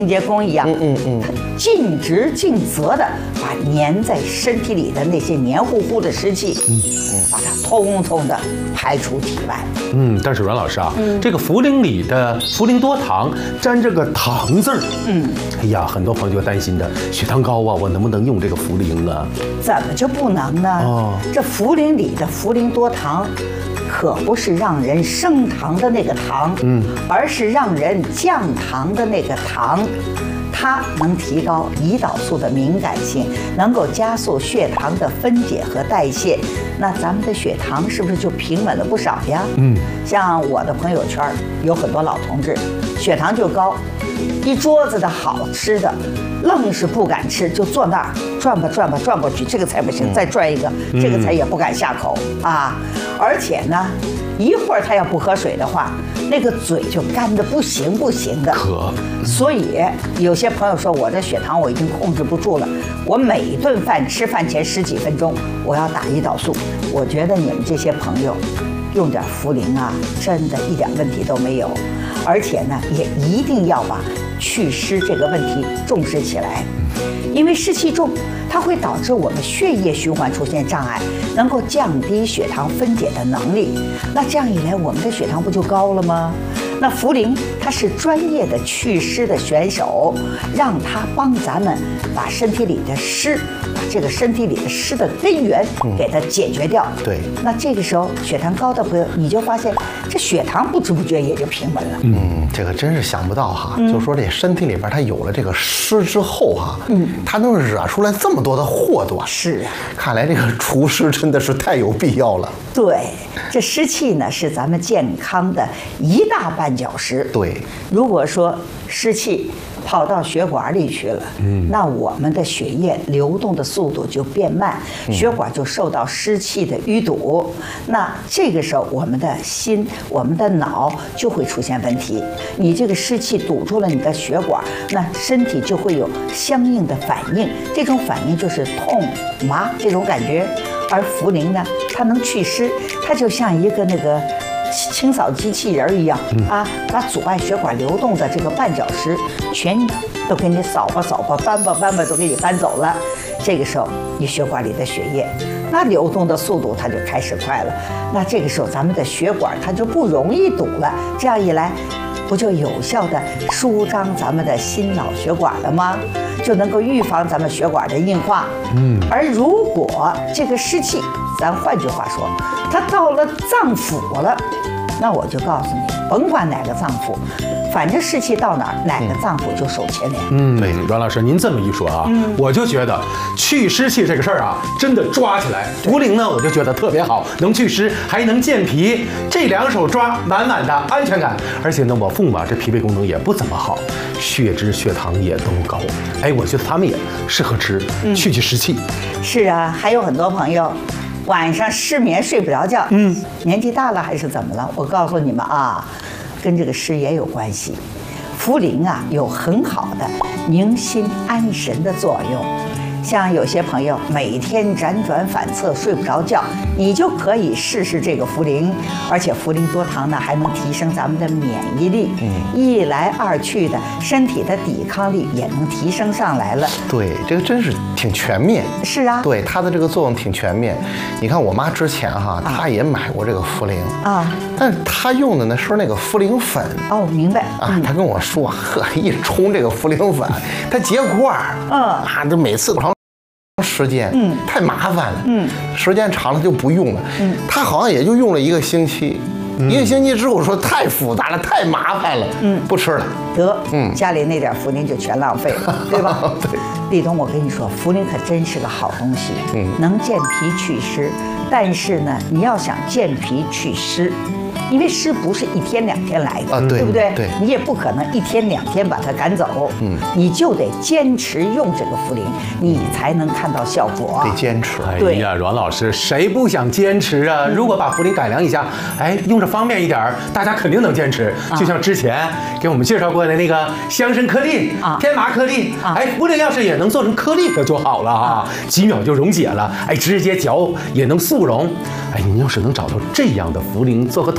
清洁工一样，尽职尽责的把粘在身体里的那些黏糊糊的湿气，把它通通的排出体外。 但是阮老师啊，这个茯苓里的茯苓多糖沾这个糖字儿，哎呀，很多朋友就担心的血糖高啊，我能不能用这个茯苓啊？ 怎么就不能呢？这茯苓里的茯苓多糖。可不是让人升糖的那个糖，而是让人降糖的那个糖。它能提高胰岛素的敏感性，能够加速血糖的分解和代谢。那咱们的血糖是不是就平稳了不少呀？像我的朋友圈有很多老同志，血糖就高，一桌子的好吃的，愣是不敢吃，就坐那儿转吧转吧转过去，这个菜不行，再转一个，这个菜也不敢下口啊。而且呢，一会儿他要不喝水的话，那个嘴就干得不行不行的。 渴。 所以有些朋友说，我的血糖我已经控制不住了，我每一顿饭吃饭前10几分钟我要打胰岛素。我觉得你们这些朋友用点茯苓啊，真的一点问题都没有。而且呢，也一定要把祛湿这个问题重视起来，因为湿气重，它会导致我们血液循环出现障碍，能够降低血糖分解的能力。那这样一来，我们的血糖不就高了吗？那茯苓它是专业的祛湿的选手，让它帮咱们把身体里的湿，把这个身体里的湿的根源给它解决掉。 对， 那这个时候血糖高的朋友，你就发现这血糖不知不觉也就平稳了。 这个真是想不到哈，就说这身体里边它有了这个湿之后哈，它能惹出来这么多的祸端。 是啊， 看来这个除湿真的是太有必要了。 对，这湿气呢是咱们健康的一大绊脚石。 对， 如果说湿气跑到血管里去了，那我们的血液流动的速度就变慢，血管就受到湿气的淤堵。那这个时候，我们的心、我们的脑就会出现问题。你这个湿气堵住了你的血管，那身体就会有相应的反应，这种反应就是痛、麻这种感觉。而茯苓呢，它能祛湿，它就像一个那个清扫机器人一样啊，把阻碍血管流动的这个绊脚石全都给你扫吧扫吧、搬吧搬吧都给你搬走了。这个时候，你血管里的血液那流动的速度它就开始快了。那这个时候，咱们的血管它就不容易堵了。这样一来，不就有效的舒张咱们的心脑血管了吗？就能够预防咱们血管的硬化。而如果这个湿气，咱换句话说，它到了脏腑了，那我就告诉你，甭管哪个脏腑，反正湿气到哪儿，哪个脏腑就受牵连。 对，阮老师，您这么一说啊，我就觉得祛湿气这个事儿啊，真的抓起来。茯苓呢，我就觉得特别好，能祛湿，还能健脾，这2手抓，满满的安全感。而且呢，我父母啊，这脾胃功能也不怎么好，血脂、血糖也都高。哎，我觉得他们也适合吃，祛湿气。 是啊，还有很多朋友晚上失眠睡不着觉，年纪大了还是怎么了？我告诉你们啊，跟这个湿也有关系。茯苓啊，有很好的宁心安神的作用。像有些朋友每天辗转反侧睡不着觉，你就可以试试这个茯苓。而且茯苓多糖呢，还能提升咱们的免疫力，一来二去的，身体的抵抗力也能提升上来了。 对，这个真是挺全面。 是啊， 对它的这个作用挺全面。你看我妈之前哈，她也买过这个茯苓啊，但是她用的呢是那个茯苓粉。 哦，明白啊，她跟我说，呵，一冲这个茯苓粉，它结块儿，这每次长时间，太麻烦了，时间长了就不用了，她好像也就用了1个星期。1个星期之后说太复杂了，太麻烦了，不吃了。 得，家里那点茯苓就全浪费了，对吧？ 对。 立冬，我跟你说，茯苓可真是个好东西，能健脾祛湿。但是呢，你要想健脾祛湿，因为湿不是1天2天来的，对不对？ 对， 你也不可能1天2天把它赶走，你就得坚持用这个茯苓，你才能看到效果。 得坚持。 哎呀，阮老师，谁不想坚持啊？如果把茯苓改良一下，哎，用着方便一点，大家肯定能坚持。就像之前给我们介绍过的那个香参颗粒、天麻颗粒，哎，茯苓要是也能做成颗粒，可就好了啊，几秒就溶解了，哎，直接嚼也能速溶。哎，您要是能找到这样的茯苓做个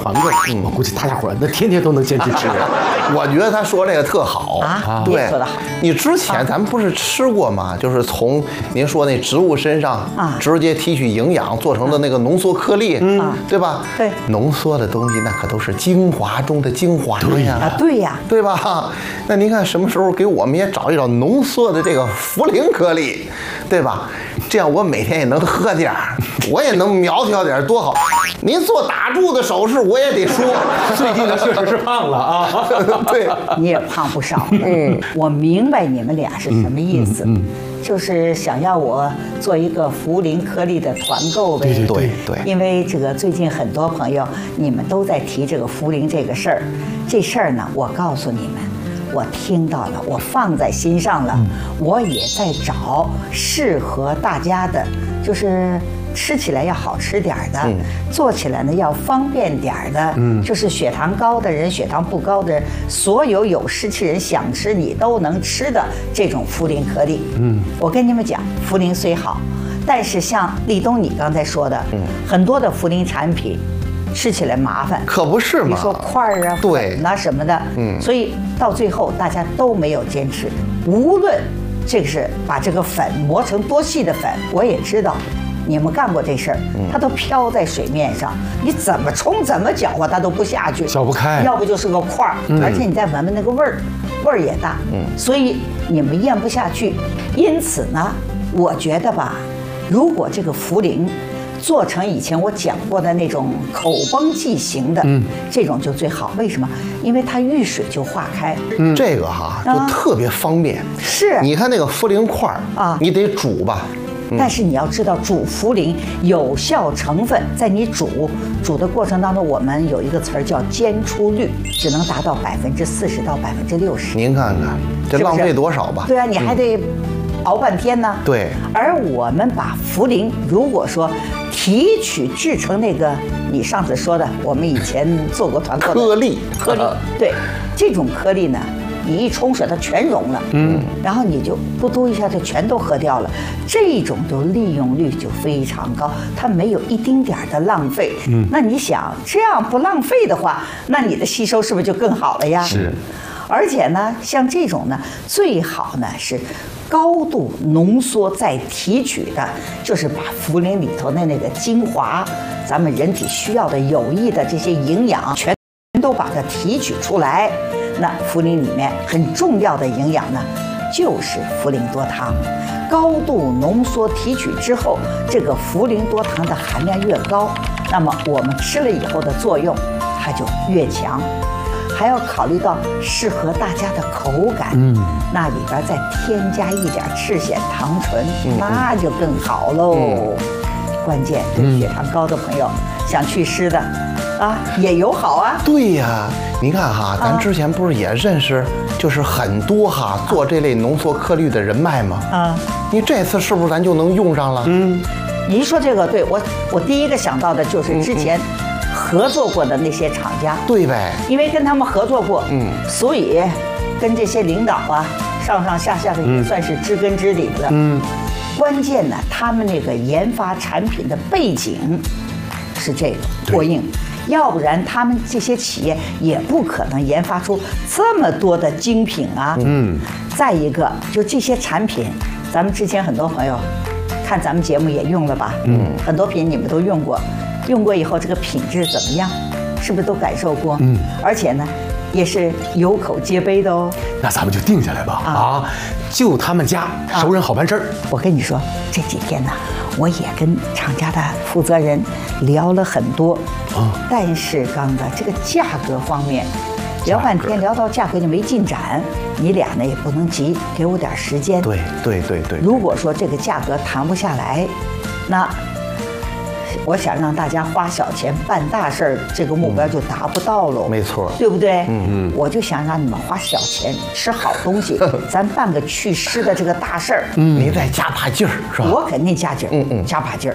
团购，我估计大家伙儿那天天都能坚持吃。 我觉得他说这个特好啊， 对， 说得好。 你之前咱们不是吃过吗？就是从您说那植物身上直接提取营养做成的那个浓缩颗粒，对吧？ 对， 浓缩的东西那可都是精华中的精华呀。 对呀， 对吧？那您看什么时候给我们也找一找浓缩的这个茯苓颗粒，对吧？这样我每天也能喝点儿，我也能苗条点儿，多好！您做打住的手势，我也得说， 最近呢确实是胖了啊。 对， 你也胖不少。我明白你们俩是什么意思，就是想要我做一个茯苓颗粒的团购呗。 对。 因为这个最近很多朋友你们都在提这个茯苓这个事儿，这事儿呢，我告诉你们。我听到了，我放在心上了，我也在找适合大家的，就是吃起来要好吃点儿的，做起来呢要方便点儿的，就是血糖高的人、血糖不高的人，所有有湿气人想吃你都能吃的这种茯苓颗粒。我跟你们讲，茯苓虽好，但是像立冬你刚才说的，很多的茯苓产品。吃起来麻烦， 可不是嘛？ 你说块儿啊、粉啊什么的，所以到最后大家都没有坚持。无论这个是把这个粉磨成多细的粉，我也知道，你们干过这事儿，它都飘在水面上，你怎么冲怎么搅和它都不下去， 搅不开。 要不就是个块儿，而且你再闻闻那个味儿也大，所以你们咽不下去。因此呢，我觉得吧，如果这个茯苓。做成以前我讲过的那种口崩剂型的，这种就最好。为什么？因为它遇水就化开。 这个就特别方便。 是， 你看那个茯苓块啊，你得煮吧。 但是你要知道，煮茯苓有效成分在你煮的过程当中，我们有一个词儿叫煎出率，只能达到40%到60%。 您看看，这浪费多少吧？ 对啊，你还得熬半天呢。 对。而我们把茯苓，如果说提取制成那个你上次说的，我们以前做过团购的颗粒， 对，这种颗粒呢，你一冲水它全溶了，然后你就咕嘟一下就全都喝掉了，这种就利用率就非常高，它没有一丁点儿的浪费。那你想这样不浪费的话，那你的吸收是不是就更好了呀？ 是。 而且呢，像这种呢，最好呢是高度浓缩再提取的，就是把茯苓里头的那个精华，咱们人体需要的有益的这些营养，全都把它提取出来。那茯苓里面很重要的营养呢，就是茯苓多糖。高度浓缩提取之后，这个茯苓多糖的含量越高，那么我们吃了以后的作用它就越强。还要考虑到适合大家的口感，那里边再添加一点赤藓糖醇，那就更好喽。关键对血糖高的朋友，想祛湿的，也友好啊。 对呀，你看哈，咱之前不是也认识，就是很多做这类浓缩颗粒的人脉吗？你这次是不是咱就能用上了？ 你一说这个，对我第一个想到的就是之前。合作过的那些厂家， 对呗？ 因为跟他们合作过，所以跟这些领导上上下下的也算是知根知底的。关键呢，他们那个研发产品的背景是这个过硬，要不然他们这些企业也不可能研发出这么多的精品啊。再一个，就这些产品，咱们之前很多朋友看咱们节目也用了吧？很多品你们都用过。用过以后，这个品质怎么样？是不是都感受过？而且呢，也是有口皆碑的哦。 那咱们就定下来吧就他们家熟人好办事儿。 我跟你说，这几天呢，我也跟厂家的负责人聊了很多但是刚子这个价格方面，聊半天聊到价格就没进展。你俩呢也不能急，给我点时间。 对。 如果说这个价格谈不下来，那。我想让大家花小钱办大事儿，这个目标就达不到喽。 没错， 对不对？我就想让你们花小钱吃好东西，咱办个祛湿的这个大事儿。 你再加把劲儿，是吧？ 我肯定加劲儿，加把劲儿。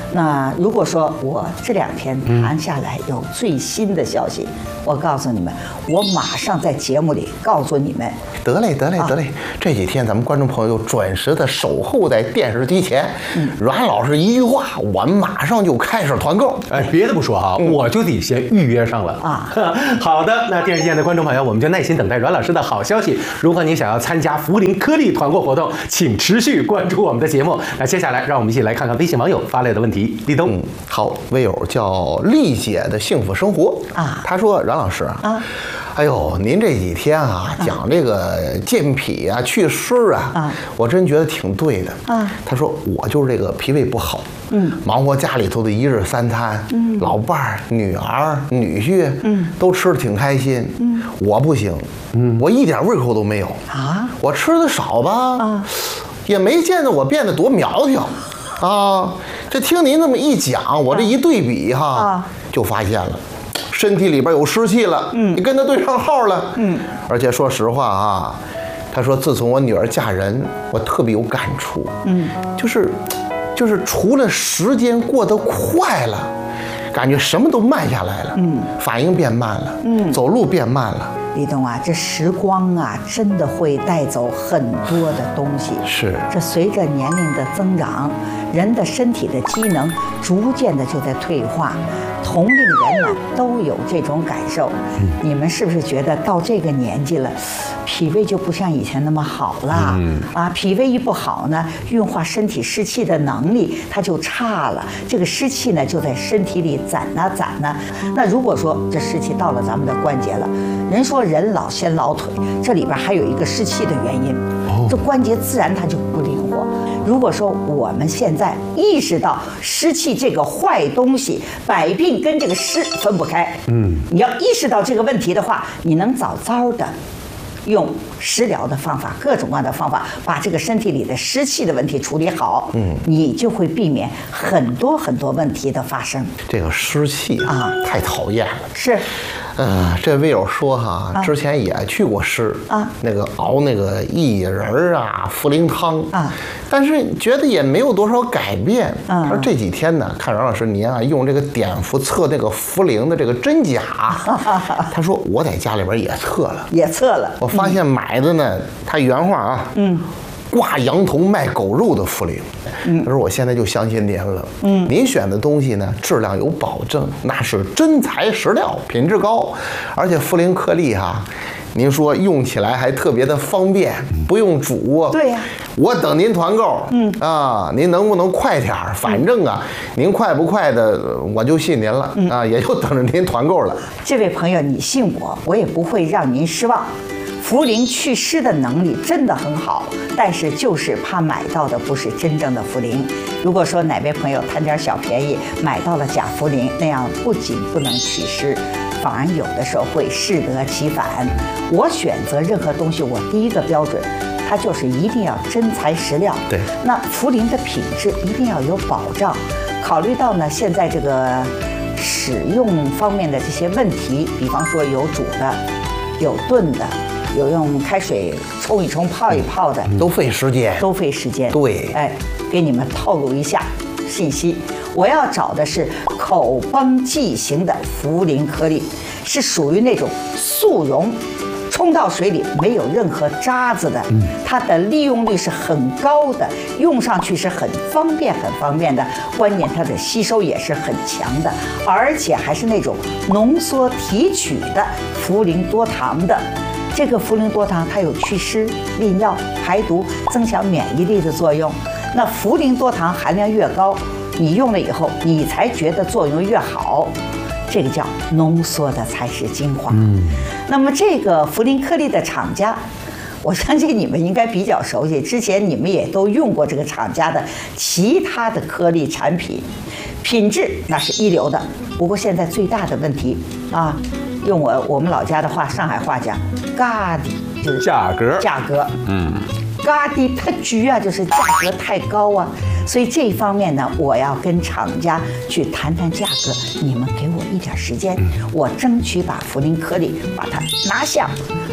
那如果说我这2天谈下来有最新的消息，我告诉你们，我马上在节目里告诉你们。 得嘞，这几天咱们观众朋友准时的守候在电视机前，阮老师一句话，我们马上就开始团购。 哎，别的不说啊，我就得先预约上了啊。好的，那电视机前的观众朋友，我们就耐心等待阮老师的好消息。如果您想要参加福林颗粒团购活动，请持续关注我们的节目。那接下来，让我们一起来看看微信网友发来的问题。立冬， 好，微友叫丽姐的幸福生活啊，他说阮老师啊。哎呦，您这几天啊讲这个健脾啊、祛湿啊，我真觉得挺对的啊。他说我就是这个脾胃不好，忙活家里头的1日3餐，老伴儿、女儿、女婿，都吃得挺开心，我不行，我一点胃口都没有啊。我吃的少吧，也没见得我变得多苗条啊。这听您这么一讲，我这一对比哈，就发现了。身体里边有湿气了，你跟他对上号了，而且说实话啊，他说自从我女儿嫁人，我特别有感触，就是除了时间过得快了，感觉什么都慢下来了，反应变慢了，走路变慢了。 立冬啊，这时光啊，真的会带走很多的东西。 是， 这随着年龄的增长，人的身体的机能逐渐的就在退化。同龄人呢都有这种感受，你们是不是觉得到这个年纪了，脾胃就不像以前那么好了？啊，脾胃一不好呢，运化身体湿气的能力它就差了，这个湿气呢就在身体里攒呐攒呐。那如果说这湿气到了咱们的关节了，人说人老先老腿，这里边还有一个湿气的原因，这关节自然它就不灵活。如果说我们现在意识到湿气这个坏东西，百病跟这个湿分不开，你要意识到这个问题的话，你能早早的用食疗的方法，各种各样的方法，把这个身体里的湿气的问题处理好，你就会避免很多很多问题的发生。 这个湿气啊，太讨厌了。 是。 这位友说哈，之前也去过湿啊，那个熬那个薏仁啊、茯苓汤啊，但是觉得也没有多少改变。他说这几天呢，看阮老师您啊用这个碘伏测那个茯苓的这个真假，他说我在家里边也测了，我发现买的呢，他原话啊，挂羊头卖狗肉的茯苓。他说我现在就相信您了。您选的东西呢，质量有保证，那是真材实料，品质高，而且茯苓颗粒哈，您说用起来还特别的方便，不用煮。 对呀， 我等您团购。您能不能快点儿？反正啊，您快不快的，我就信您了啊，也就等着您团购了。 这位朋友，你信我，我也不会让您失望。茯苓祛湿的能力真的很好，但是就是怕买到的不是真正的茯苓。如果说哪位朋友贪点小便宜买到了假茯苓，那样不仅不能祛湿，反而有的时候会适得其反。我选择任何东西，我第一个标准，它就是一定要真材实料。 对， 那茯苓的品质一定要有保障。考虑到呢，现在这个使用方面的这些问题，比方说有煮的，有炖的。有用开水冲一冲、泡一泡的， 都费时间。 对，哎，给你们透露一下信息，我要找的是口崩剂型的茯苓颗粒，是属于那种速溶，冲到水里没有任何渣子的，它的利用率是很高的，用上去是很方便的，关键它的吸收也是很强的，而且还是那种浓缩提取的茯苓多糖的。这个茯苓多糖它有祛湿、利尿、排毒、增强免疫力的作用。那茯苓多糖含量越高，你用了以后，你才觉得作用越好。这个叫浓缩的才是精华。那么这个茯苓颗粒的厂家，我相信你们应该比较熟悉，之前你们也都用过这个厂家的其他的颗粒产品，品质那是一流的。不过现在最大的问题啊，用我们老家的话，上海话讲，嘎的就是价格，嘎的它居啊，就是价格太高啊。所以这一方面呢，我要跟厂家去谈谈价格，你们给我一点时间，我争取把茯苓颗粒把它拿下，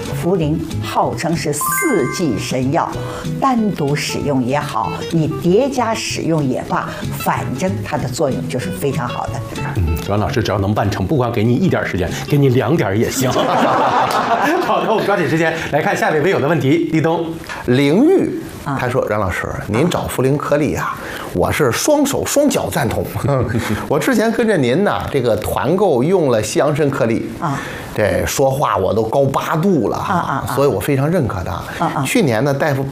茯苓号称是4剂神药，单独使用也好，你叠加使用也罢，反正它的作用就是非常好的。 阮老师只要能办成，不管给你1点时间，给你2点也行。好的，我们抓紧时间来看下位微友的问题。立冬， 灵玉。他说：“阮老师，您找茯苓颗粒啊，我是双手双脚赞同。我之前跟着您呢，这个团购用了西洋参颗粒啊，这说话我都高8度了所以我非常认可它。去年呢，大夫